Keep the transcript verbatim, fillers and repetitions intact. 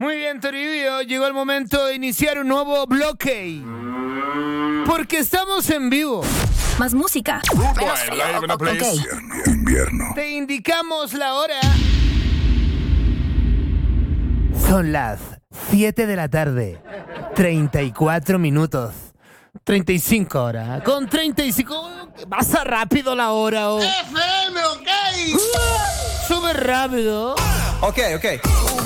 Muy bien, Toribio, llegó el momento de iniciar un nuevo bloque. Porque estamos en vivo. Más música. Menos frío. Okay. Invierno, invierno. Te indicamos la hora. Son las siete de la tarde. treinta y cuatro minutos. treinta y cinco horas. Con treinta y cinco... Pasa rápido la hora, oh. F M, ok. Sube rápido. Ok, ok.